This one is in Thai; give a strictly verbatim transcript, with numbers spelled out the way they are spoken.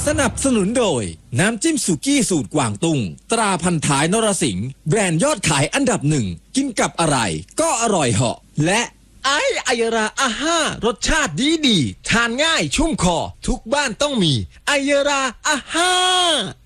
สนับสนุนโดยน้ำจิ้มสุกี้สูตรกวางตุ้งตราพันท้ายนรสิงห์แบรนด์ยอดขายอันดับหนึ่งกินกับอะไรก็อร่อยเหาะและไอไอยราอาห้ารสชาติดีดีทานง่ายชุ่มคอทุกบ้านต้องมีไอยราอาห้า